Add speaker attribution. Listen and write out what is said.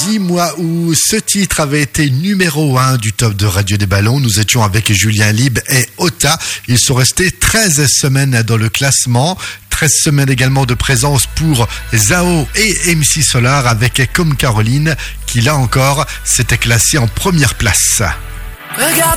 Speaker 1: 10 mois où ce titre avait été numéro 1 du top de Radio des Ballons. Nous étions avec Julien Lieb et Ota. Ils sont restés 13 semaines dans le classement. 13 semaines également de présence pour Zao et MC Solar avec Comme Caroline qui là encore s'était classé en première place.
Speaker 2: Regarde